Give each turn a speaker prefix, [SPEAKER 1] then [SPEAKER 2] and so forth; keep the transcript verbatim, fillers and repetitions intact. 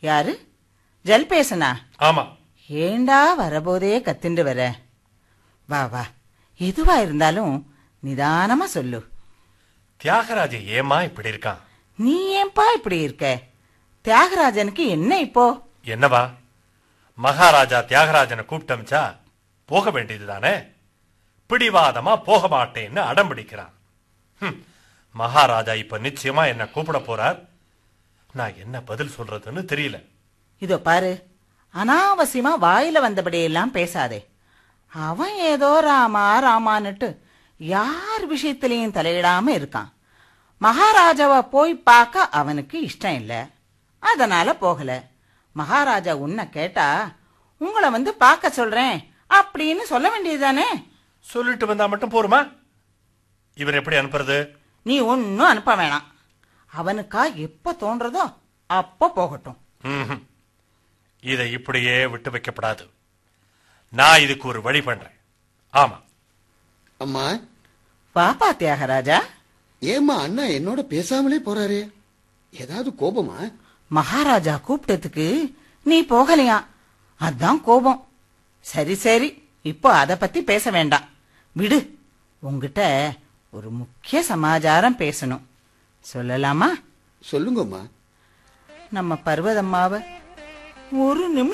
[SPEAKER 1] யாரு? ஜல்பேசனா?
[SPEAKER 2] ஆமா.
[SPEAKER 1] ஏண்டா வரபோதே கத்திண்டு வர? வா வா, எதுவா இருந்தாலும் நிதானமா சொல்லு.
[SPEAKER 2] தியாகராஜ ஏமா இப்படி இருக்கான்?
[SPEAKER 1] நீ ஏன்பா இப்படி இருக்க? தியாகராஜனுக்கு என்ன இப்போ?
[SPEAKER 2] என்னவா, மகாராஜா தியாகராஜனை கூப்பிட்டமிச்சா போக வேண்டியதுதானே? பிடிவாதமா போக மாட்டேன்னு அடம் பிடிக்கிறான். மகாராஜா இப்ப நிச்சயமா என்ன கூப்பிட போறார். நான் என்ன பதில் சொல்றதுன்னு தெரியல.
[SPEAKER 1] இதோ பாரு, அனாவசியமா வாயில வந்தபடியெல்லாம் பேசாதே. அவன் ஏதோ ராமா ராமான்னுட்டு யார் விஷயத்திலையும் தலையிடாம இருக்கான். மகாராஜாவை போய் பார்க்க அவனுக்கு இஷ்டம் இல்ல, அதனால போகல. மகாராஜா உன்னை கேட்டா உங்களை வந்து பார்க்க சொல்றேன் அப்படின்னு சொல்ல வேண்டியதுதானே?
[SPEAKER 2] சொல்லிட்டு வந்தா மட்டும் போருமா? இவர் எப்படி அனுப்புறது?
[SPEAKER 1] நீ ஒன்னும் அனுப்ப வேணாம். அவனுக்கா எப்ப தோன்றதோ அப்ப போகட்டும்.
[SPEAKER 2] இதை இப்படியே விட்டு வைக்கப்படாது. நான் இதுக்கு ஒரு வழி பண்றேன். ஆமா.
[SPEAKER 3] அம்மா.
[SPEAKER 1] பாப்பா தியாகராஜா.
[SPEAKER 3] ஏமா அண்ணா என்னோட பேசாமலே போறாரு? ஏதாவது கோபமா?
[SPEAKER 1] மகாராஜா கூப்பிட்டதுக்கு நீ போகலையா, அதான் கோபம். சரி சரி, இப்போ அத பத்தி பேச வேண்டாம், விடு. உங்ககிட்ட ஒரு முக்கிய சமாச்சாரம் பேசணும். சொல்லலாமா?
[SPEAKER 3] சொல்லுங்கம்மா.
[SPEAKER 1] நம்ம பர்வதம்மாவ ஒரு நிமிஷம்